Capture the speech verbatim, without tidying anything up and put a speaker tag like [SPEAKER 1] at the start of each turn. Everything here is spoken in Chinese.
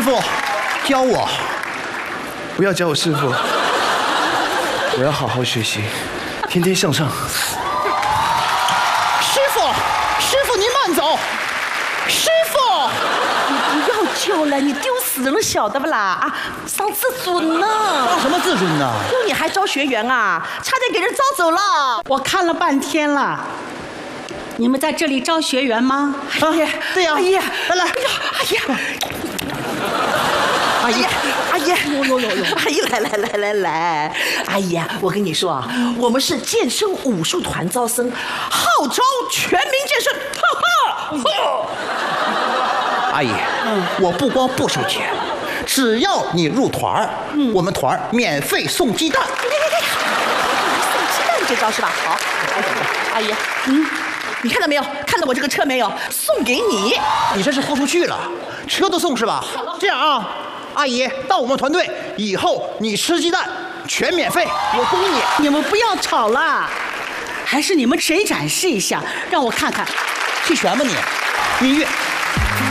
[SPEAKER 1] 傅，教我。不要教我师傅，我要好好学习，天天向上。
[SPEAKER 2] 师傅，师傅您慢走。师傅，
[SPEAKER 3] 你不要教了，你丢死人了，晓得不啦？啊，伤自尊呢。
[SPEAKER 1] 伤什么自尊呢？
[SPEAKER 3] 哟，你还招学员啊？差点给人招走了。
[SPEAKER 4] 我看了半天了。你们在这里招学员吗？
[SPEAKER 3] 哎呀，
[SPEAKER 1] 对呀，
[SPEAKER 3] 阿姨，
[SPEAKER 1] 来来，
[SPEAKER 3] 哎呀，哎呀，
[SPEAKER 1] 阿姨，
[SPEAKER 3] 阿姨，有有有有，阿姨来来来来来，阿姨啊，我跟你说啊，我们是健身武术团招生，号召全民健身，哈哈。
[SPEAKER 1] 阿姨，嗯，我不光不收钱，只要你入团儿，嗯，我们团儿免费送鸡蛋。
[SPEAKER 3] 送鸡蛋这招是吧？好，阿姨，嗯。你看到没有？看到我这个车没有？送给你。
[SPEAKER 1] 你这是豁出去了，车都送是吧？这样啊，阿姨到我们团队以后，你吃鸡蛋全免费，我供你。
[SPEAKER 4] 你们不要吵了，还是你们谁展示一下，让我看看。
[SPEAKER 1] 弃权吧你，音乐。